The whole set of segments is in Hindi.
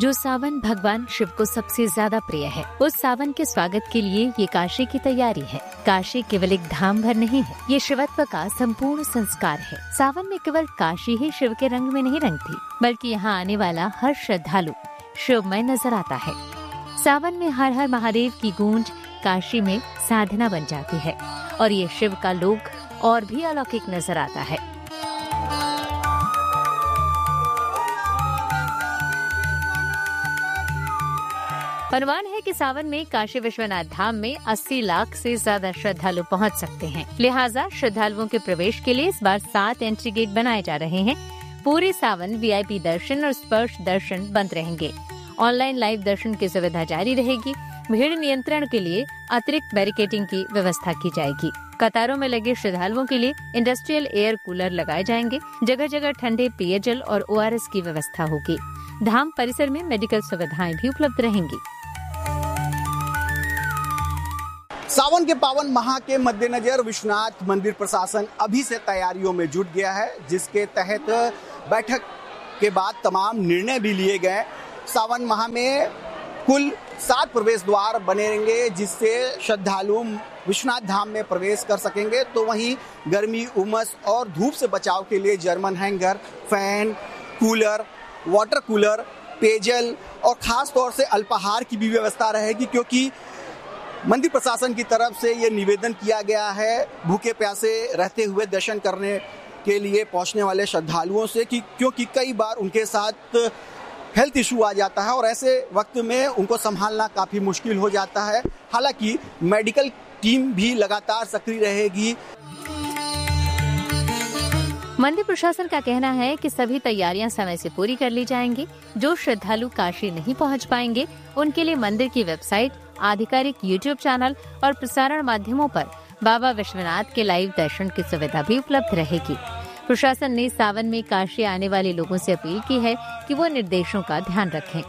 जो सावन भगवान शिव को सबसे ज्यादा प्रिय है, उस सावन के स्वागत के लिए ये काशी की तैयारी है। काशी केवल एक धाम भर नहीं है, ये शिवत्व का संपूर्ण संस्कार है। सावन में केवल काशी ही शिव के रंग में नहीं रंगती, बल्कि यहाँ आने वाला हर श्रद्धालु शिवमय नजर आता है। सावन में हर हर महादेव की गूंज काशी में साधना बन जाती है और ये शिव का लोक और भी अलौकिक नजर आता है। अनुमान है कि सावन में काशी विश्वनाथ धाम में 80 लाख से ज्यादा श्रद्धालु पहुंच सकते हैं। लिहाजा श्रद्धालुओं के प्रवेश के लिए इस बार 7 एंट्री गेट बनाए जा रहे हैं। पूरे सावन वीआईपी दर्शन और स्पर्श दर्शन बंद रहेंगे। ऑनलाइन लाइव दर्शन की सुविधा जारी रहेगी। भीड़ नियंत्रण के लिए अतिरिक्त बैरिकेडिंग की व्यवस्था की जाएगी। कतारों में लगे श्रद्धालुओं के लिए इंडस्ट्रियल एयर कूलर लगाए जाएंगे। जगह जगह ठंडे पेयजल और ORS की व्यवस्था होगी। धाम परिसर में मेडिकल सुविधाएं भी उपलब्ध रहेंगी। सावन के पावन माह के मद्देनजर विश्वनाथ मंदिर प्रशासन अभी से तैयारियों में जुट गया है, जिसके तहत बैठक के बाद तमाम निर्णय भी लिए गए। सावन माह में कुल 7 प्रवेश द्वार बने रहेंगे, जिससे श्रद्धालु विश्वनाथ धाम में प्रवेश कर सकेंगे। तो वहीं गर्मी, उमस और धूप से बचाव के लिए German hanger, fan, cooler, water cooler, पेयजल और खास तौर से अल्पाहार की भी व्यवस्था रहेगी, क्योंकि मंदिर प्रशासन की तरफ से ये निवेदन किया गया है भूखे प्यासे रहते हुए दर्शन करने के लिए पहुंचने वाले श्रद्धालुओं से, क्योंकि कई बार उनके साथ हेल्थ इशू आ जाता है और ऐसे वक्त में उनको संभालना काफ़ी मुश्किल हो जाता है। हालांकि मेडिकल टीम भी लगातार सक्रिय रहेगी। मंदिर प्रशासन का कहना है कि सभी तैयारियां समय से पूरी कर ली जाएंगी। जो श्रद्धालु काशी नहीं पहुंच पाएंगे, उनके लिए मंदिर की वेबसाइट, आधिकारिक YouTube चैनल और प्रसारण माध्यमों पर बाबा विश्वनाथ के लाइव दर्शन की सुविधा भी उपलब्ध रहेगी। प्रशासन ने सावन में काशी आने वाले लोगों से अपील की है कि वो निर्देशों का ध्यान रखें।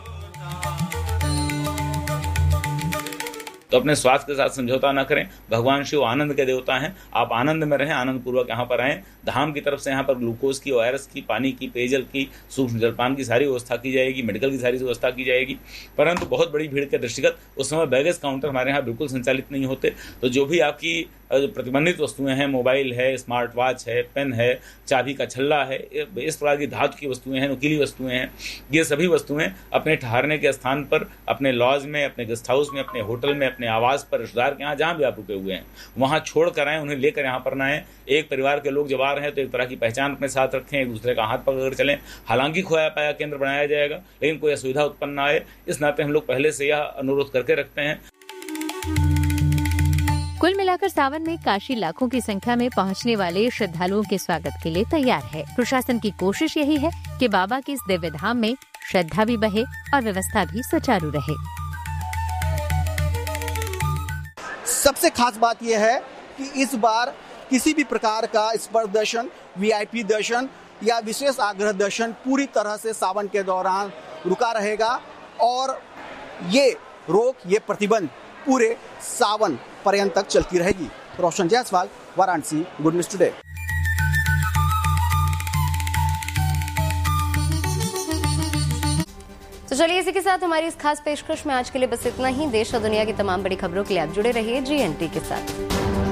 तो अपने स्वास्थ्य के साथ समझौता न करें। भगवान शिव आनंद के देवता हैं। आप आनंद में रहें, आनंद पूर्वक यहाँ पर आएं। धाम की तरफ से यहाँ पर ग्लूकोज की, ORS की, पानी की, पेयजल की, सूक्ष्म जलपान की सारी व्यवस्था की जाएगी, मेडिकल की सारी व्यवस्था की जाएगी। परंतु बहुत बड़ी भीड़ के दृष्टिगत उस समय बैगेज काउंटर हमारे यहाँ बिल्कुल संचालित नहीं होते। तो जो भी आपकी प्रतिबंधित वस्तुएं हैं, मोबाइल है, स्मार्ट वॉच है, पेन है, चाबी का छल्ला है, इस प्रकार की धातु की वस्तुएं हैं, नुकीली वस्तुएं हैं, ये सभी वस्तुएं अपने ठहरने के स्थान पर, अपने लॉज में, अपने गेस्ट हाउस में, अपने होटल में, अपने आवास पर, रिश्तेदार के यहाँ जहाँ भी आप रुके हुए हैं वहाँ छोड़ कर आए, उन्हें लेकर यहाँ पर ना आए। एक परिवार के लोग जब आ रहे हैं तो एक तरह की पहचान अपने साथ रखें, एक दूसरे का हाथ पकड़ चलें। हालांकि खोया पाया केंद्र बनाया जाएगा, लेकिन कोई असुविधा उत्पन्न ना आए, इस नाते हम लोग पहले से यह अनुरोध करके रखते हैं। कुल मिलाकर सावन में काशी लाखों की संख्या में पहुंचने वाले श्रद्धालुओं के स्वागत के लिए तैयार है। प्रशासन की कोशिश यही है कि बाबा के इस दिव्य धाम में श्रद्धा भी बहे और व्यवस्था भी सुचारू रहे। सबसे खास बात यह है कि इस बार किसी भी प्रकार का स्पर्श दर्शन, VIP दर्शन या विशेष आग्रह दर्शन पूरी तरह से सावन के दौरान रुका रहेगा और ये रोक, ये प्रतिबंध पूरे सावन पर्यंत तक चलती रहेगी। रोशन Jaiswal, Varanasi, good news today. तो चलिए इसी के साथ हमारी इस खास पेशकश में आज के लिए बस इतना ही। देश और दुनिया की तमाम बड़ी खबरों के लिए आप जुड़े रहिए GNT के साथ।